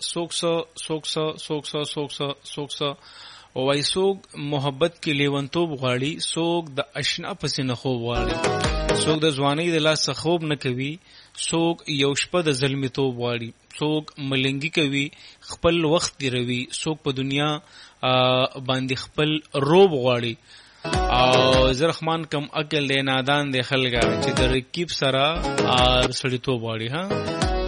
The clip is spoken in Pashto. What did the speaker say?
سوکسا او وای سوک محبت کې لیونتوب غواړي، سوک د اشنا پسې نه خوب غواړي، سوک د ځوانۍ د لاس خوب نه کوي، سوک یو شپه د ظلمي توب غواړي، سوک ملنګي کوي خپل وخت تیروي، سوک په دنیا باندې خپل روب غواړي. او زرخمان کم عقل دی نادان دی خلګه چې د رکیب سره سړیتوب غواړي. ها